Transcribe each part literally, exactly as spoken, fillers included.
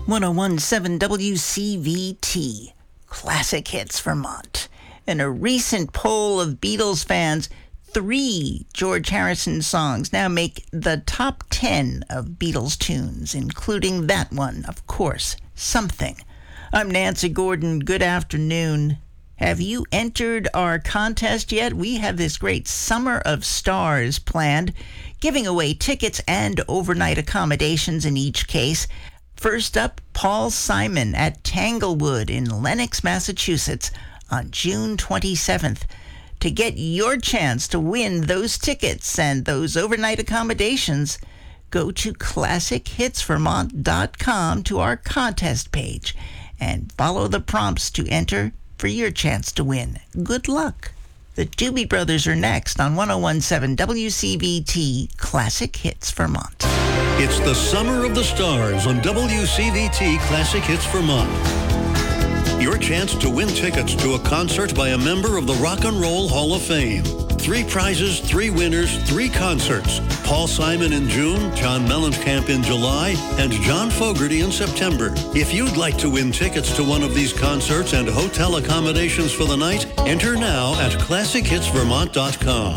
one oh one point seven W C V T, Classic Hits Vermont. In a recent poll of Beatles fans, three George Harrison songs now make the top ten of Beatles tunes, including that one, of course, Something. I'm Nancy Gordon. Good afternoon. Have you entered our contest yet? We have this great Summer of Stars planned, giving away tickets and overnight accommodations in each case. First up, Paul Simon at Tanglewood in Lenox, Massachusetts on June twenty-seventh. To get your chance to win those tickets and those overnight accommodations, go to classic hits vermont dot com to our contest page and follow the prompts to enter for your chance to win. Good luck. The Doobie Brothers are next on one oh one point seven W C V T Classic Hits Vermont. It's the Summer of the Stars on W C V T Classic Hits Vermont. Your chance to win tickets to a concert by a member of the Rock and Roll Hall of Fame. Three prizes, three winners, three concerts. Paul Simon in June, John Mellencamp in July, and John Fogerty in September. If you'd like to win tickets to one of these concerts and hotel accommodations for the night, enter now at classic hits vermont dot com.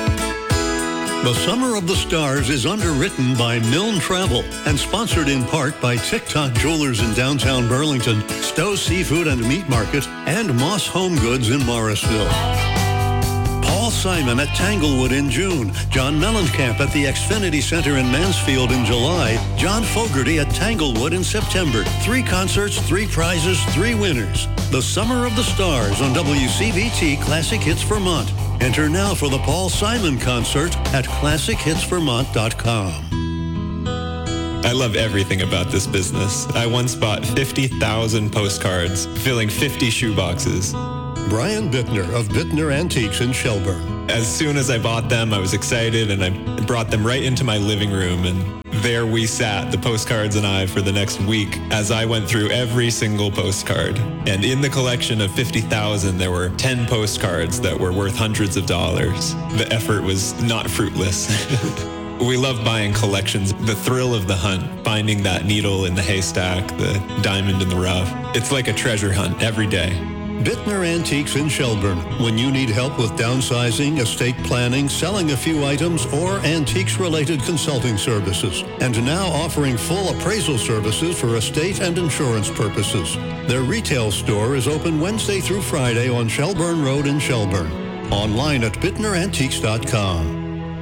The Summer of the Stars is underwritten by Milne Travel and sponsored in part by TikTok Jewelers in downtown Burlington, Stowe Seafood and Meat Market, and Moss Home Goods in Morrisville. Paul Simon at Tanglewood in June, John Mellencamp at the Xfinity Center in Mansfield in July, John Fogerty at Tanglewood in September. Three concerts, three prizes, three winners. The Summer of the Stars on W C V T Classic Hits Vermont. Enter now for the Paul Simon concert at classic hits vermont dot com. I love everything about this business. I once bought fifty thousand postcards, filling fifty shoeboxes. Brian Bittner of Bittner Antiques in Shelburne. As soon as I bought them, I was excited, and I brought them right into my living room, and there we sat, the postcards and I, for the next week as I went through every single postcard. And in the collection of fifty thousand, there were ten postcards that were worth hundreds of dollars. The effort was not fruitless. We love buying collections, the thrill of the hunt, finding that needle in the haystack, the diamond in the rough. It's like a treasure hunt every day. Bittner Antiques in Shelburne. When you need help with downsizing, estate planning, selling a few items, or antiques-related consulting services. And now offering full appraisal services for estate and insurance purposes. Their retail store is open Wednesday through Friday on Shelburne Road in Shelburne. Online at bittner antiques dot com.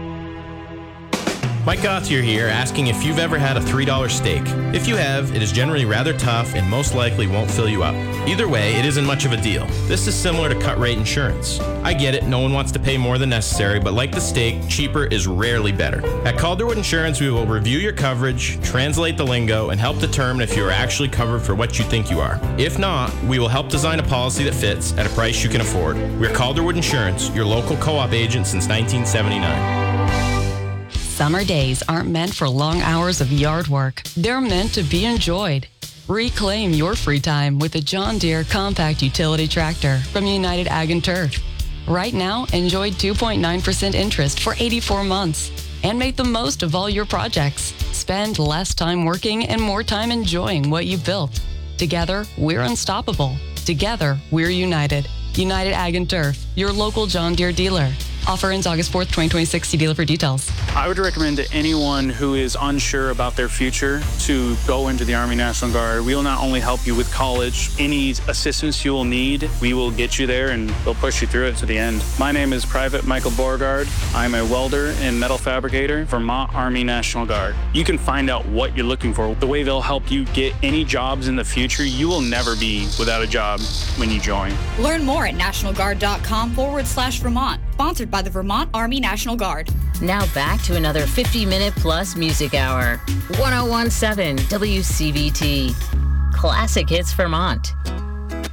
Mike Gauthier here, asking if you've ever had a three dollar steak. If you have, it is generally rather tough and most likely won't fill you up. Either way, it isn't much of a deal. This is similar to cut rate insurance. I get it, no one wants to pay more than necessary, but like the steak, cheaper is rarely better. At Calderwood Insurance, we will review your coverage, translate the lingo, and help determine if you are actually covered for what you think you are. If not, we will help design a policy that fits at a price you can afford. We're Calderwood Insurance, your local co-op agent since nineteen seventy-nine. Summer days aren't meant for long hours of yard work. They're meant to be enjoyed. Reclaim your free time with a John Deere compact utility tractor from United Ag and Turf. Right now, enjoy two point nine percent interest for eighty-four months and make the most of all your projects. Spend less time working and more time enjoying what you've built. Together, we're unstoppable. Together, we're united. United Ag and Turf, your local John Deere dealer. Offer ends August fourth, twenty twenty-six. See dealer for details. I would recommend to anyone who is unsure about their future to go into the Army National Guard. We will not only help you with college, any assistance you will need, we will get you there and we'll push you through it to the end. My name is Private Michael Beauregard. I'm a welder and metal fabricator, Vermont Army National Guard. You can find out what you're looking for. The way they'll help you get any jobs in the future, you will never be without a job when you join. Learn more at nationalguard.com forward slash Vermont. Sponsored by the Vermont Army National Guard. Now back to another fifty-minute plus music hour. one oh one point seven W C V T. Classic Hits Vermont.